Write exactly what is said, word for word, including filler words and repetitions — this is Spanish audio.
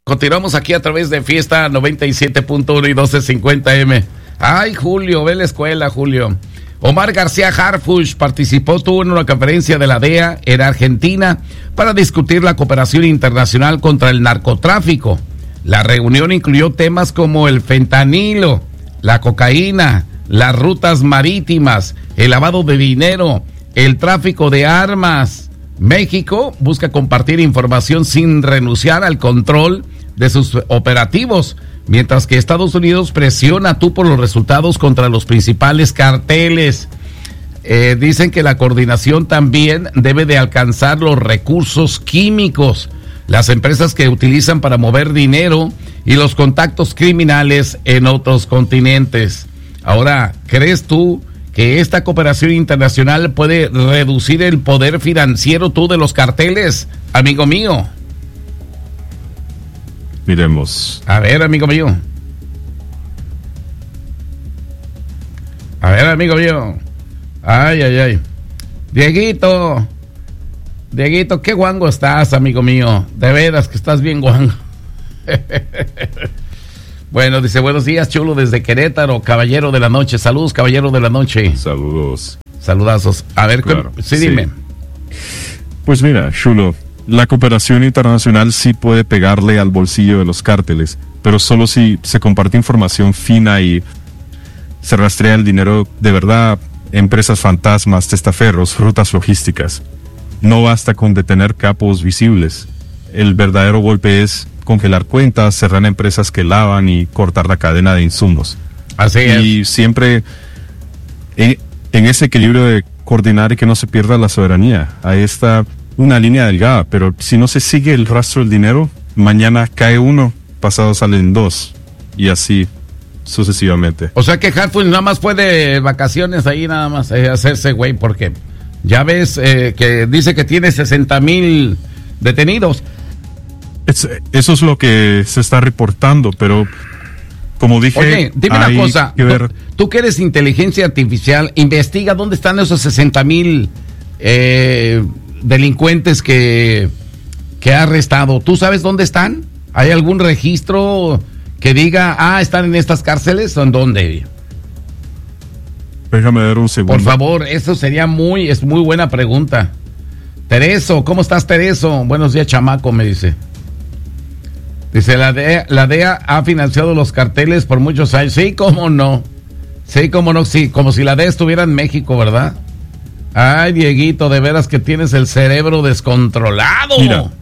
Continuamos aquí a través de Fiesta noventa y siete punto uno y doce cincuenta eme. Ay, Julio, ve la escuela, Julio. Omar García Harfuch participó, tuvo en una conferencia de la D E A en Argentina para discutir la cooperación internacional contra el narcotráfico. La reunión incluyó temas como el fentanilo, la cocaína, las rutas marítimas, el lavado de dinero, el tráfico de armas. México busca compartir información sin renunciar al control de sus operativos, mientras que Estados Unidos presiona tú por los resultados contra los principales carteles. Eh, dicen que la coordinación también debe de alcanzar los recursos químicos, las empresas que utilizan para mover dinero y los contactos criminales en otros continentes. Ahora, ¿crees tú que esta cooperación internacional puede reducir el poder financiero tú de los carteles, amigo mío? Miremos. A ver, amigo mío. A ver, amigo mío. Ay, ay, ay. Dieguito. Dieguito, qué guango estás, amigo mío. De veras que estás bien guango. Bueno, dice, buenos días, chulo, desde Querétaro, caballero de la noche. Saludos, caballero de la noche. Saludos. Saludazos. A ver, claro, sí, sí, dime. Pues mira, chulo, la cooperación internacional sí puede pegarle al bolsillo de los cárteles, pero solo si se comparte información fina y se rastrea el dinero de verdad, empresas fantasmas, testaferros, rutas logísticas. No basta con detener capos visibles. El verdadero golpe es congelar cuentas, cerrar empresas que lavan y cortar la cadena de insumos. Así es. Y siempre en, en ese equilibrio de coordinar y que no se pierda la soberanía. Ahí está una línea delgada, pero si no se sigue el rastro del dinero, mañana cae uno, pasado salen dos, y así sucesivamente. O sea que Harfuch nada más fue de vacaciones ahí, nada más eh, hacerse güey, porque ya ves eh, que dice que tiene sesenta mil detenidos. Es, eso es lo que se está reportando, pero como dije, oye, dime una cosa, que ver... tú, tú que eres inteligencia artificial, investiga dónde están esos sesenta mil eh, delincuentes que, que ha arrestado. ¿Tú sabes dónde están? ¿Hay algún registro que diga, ah, están en estas cárceles o en dónde? Déjame ver un segundo. Por favor, eso sería muy, es muy buena pregunta. Tereso, ¿cómo estás, Tereso? Buenos días, chamaco, me dice. Dice, la D E A, la D E A ha financiado los carteles por muchos años. Sí, cómo no. Sí, cómo no. Sí, como si la D E A estuviera en México, ¿verdad? Ay, Dieguito, de veras que tienes el cerebro descontrolado. Mira,